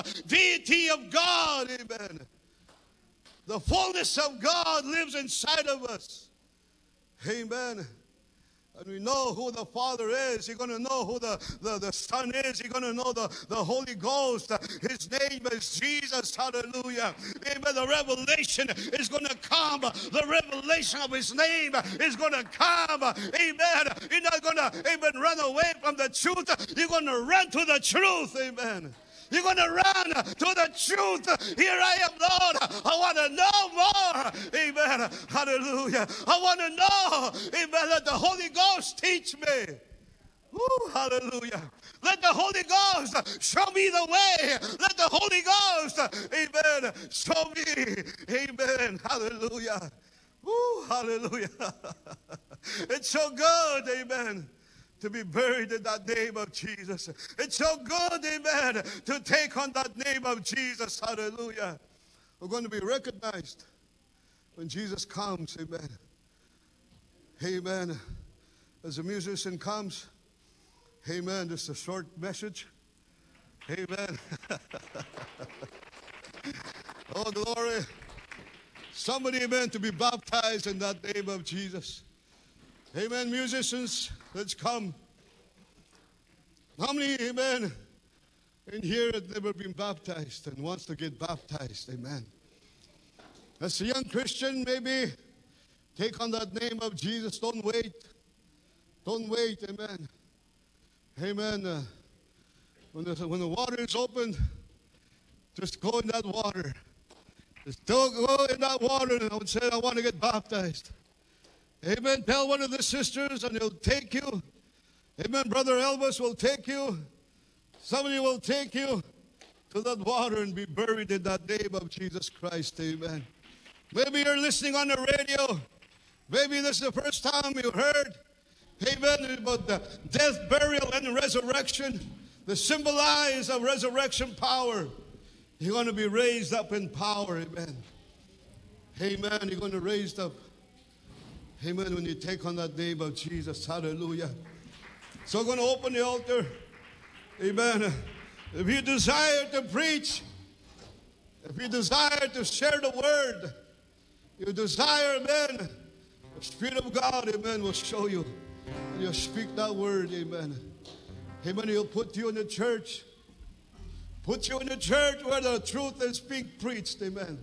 deity of God. Amen. The fullness of God lives inside of us. Amen. And we know who the Father is. You're going to know who the Son is. You're going to know the Holy Ghost. His name is Jesus. Hallelujah. Amen. The revelation is going to come. The revelation of His name is going to come. Amen. You're not going to, amen, run away from the truth. You're going to run to the truth. Amen. You're going to run to the truth. Here I am, Lord. I want to know more. Amen. Hallelujah. I want to know. Amen. Let the Holy Ghost teach me. Ooh, hallelujah. Let the Holy Ghost show me the way. Let the Holy Ghost, amen, show me. Amen. Hallelujah. Ooh, hallelujah. It's so good, amen, to be buried in that name of Jesus. It's so good, amen, to take on that name of Jesus. Hallelujah. We're going to be recognized when Jesus comes. Amen. Amen. As the musician comes, amen, just a short message. Amen. Oh, glory. Somebody, amen, to be baptized in that name of Jesus. Amen. Musicians, let's come. How many, amen, in here have never been baptized and wants to get baptized? Amen. As a young Christian, maybe take on that name of Jesus. Don't wait. Don't wait. Amen. Amen. When the water is open, just go in that water. Just don't go in that water and say, I want to get baptized. Amen. Tell one of the sisters and he'll take you. Amen. Brother Elvis will take you. Somebody will take you to that water and be buried in that name of Jesus Christ. Amen. Maybe you're listening on the radio. Maybe this is the first time you heard, amen, about the death, burial, and resurrection. The symbolize of resurrection power. You're going to be raised up in power. Amen. Amen. You're going to be raised up. Amen. When you take on that name of Jesus. Hallelujah. So I'm going to open the altar. Amen. If you desire to preach, if you desire to share the word, you desire, amen, the Spirit of God, amen, will show you. And you'll speak that word, amen. Amen. He'll put you in the church. Put you in the church where the truth is being preached, amen.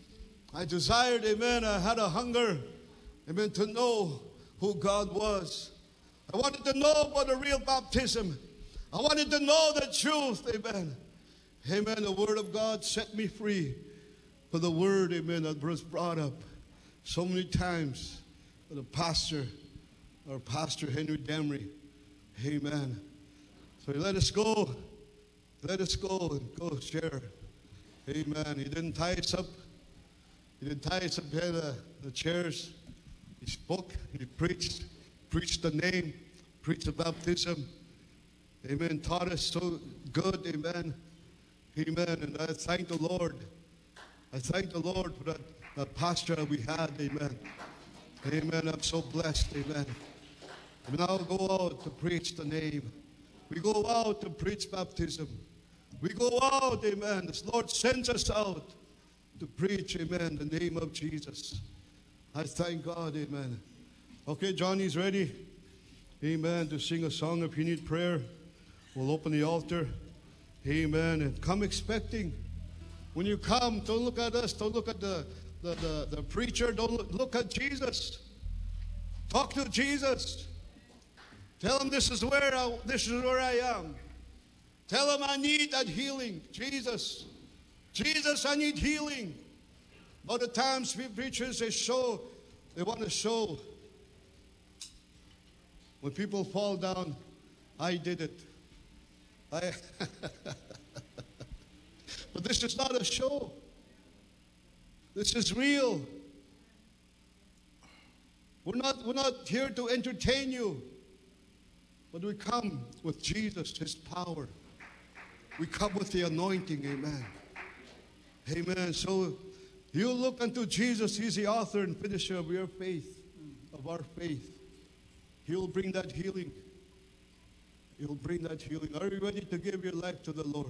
I desired, amen, I had a hunger, amen, to know who God was. I wanted to know about the real baptism. I wanted to know the truth, amen. Amen. The word of God set me free. For the word, amen, that was brought up so many times by the pastor, our pastor Henry Demry. Amen. So let us go. Let us go and go share. Amen. He didn't tie us up. He didn't tie us up here the chairs. He spoke. He preached. Preached the name. Preached the baptism. Amen. Taught us so good. Amen. Amen. And I thank the Lord. I thank the Lord for that pastor that we had. Amen. Amen. I'm so blessed. Amen. We now go out to preach the name. We go out to preach baptism. We go out, amen. The Lord sends us out to preach, amen, the name of Jesus. I thank God, amen. Okay, Johnny's ready, amen, to sing a song. If you need prayer, we'll open the altar, amen. And come expecting. When you come, don't look at us. Don't look at the preacher. Don't look at Jesus. Talk to Jesus. Tell him this is where I am. Tell him I need that healing. Jesus, I need healing. All the times preachers, they want to show. When people fall down, I did it. But this is not a show. This is real. We're not here to entertain you. But we come with Jesus, His power. We come with the anointing, amen. Amen. So you look unto Jesus. He's the author and finisher of your faith, of our faith. He'll bring that healing. He'll bring that healing. Are you ready to give your life to the Lord?